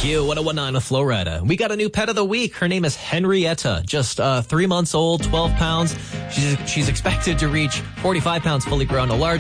Q1019 with Florida. We got a new pet of the week. Her name is Henrietta. Just 3 months old, 12 pounds. She's expected to reach 45 pounds fully grown. A large